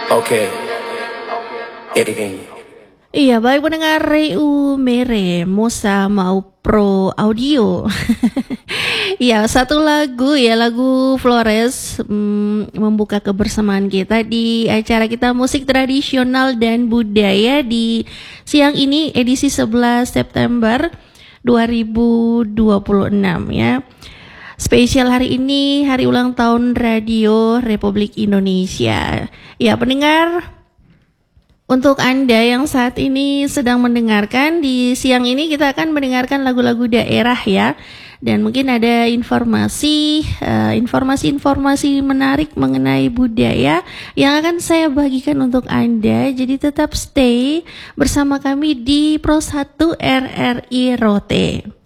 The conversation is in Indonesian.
Oke, ini. Iya, baik pendengar Reu Mere Musa mau Pro Audio. Ya, satu lagu ya, lagu Flores membuka kebersamaan kita di acara kita musik tradisional dan budaya di siang ini edisi 11 September 2026 ya. Spesial hari ini hari ulang tahun Radio Republik Indonesia. Ya, pendengar, untuk Anda yang saat ini sedang mendengarkan, di siang ini kita akan mendengarkan lagu-lagu daerah ya. Dan mungkin ada informasi menarik mengenai budaya yang akan saya bagikan untuk Anda. Jadi tetap stay bersama kami di Pro 1 RRI Rote.